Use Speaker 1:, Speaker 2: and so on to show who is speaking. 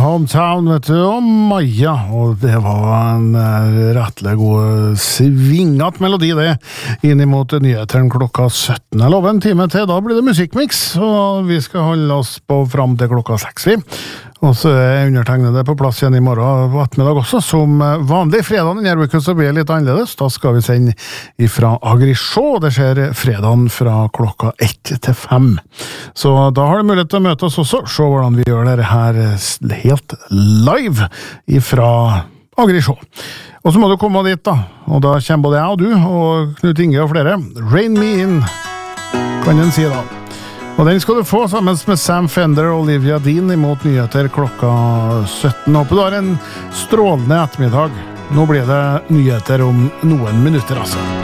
Speaker 1: Hometown, vet du, og Maja, og det var en rettelig god svingat melodi det, inn imot nyhetene klokka 17. Jeg lover en time til, da blir det musikkmix, og vi skal holde oss på frem til klokka 6, vi. Og så undertegnede på plass igjen i morgen på ettermiddag også, som vanlig. Fredagen denne uken så blir det litt annerledes. Da skal vi sende ifra Agri-Show. Det skjer fredagen fra klokka 1 til 5. Så da har du mulighet til å møte oss også. Se hvordan vi gjør det her helt live ifra Agri-Show. Og så må du komme dit da. Og da kommer både jeg og du, og Knut Inge og flere. Rain Me In, kan den si da. Og den skal du få sammen med Sam Fender og Olivia Dean imot nyheter klokka 17. Håper du har en strålende ettermiddag. Nå blir det nyheter om noen minutter altså.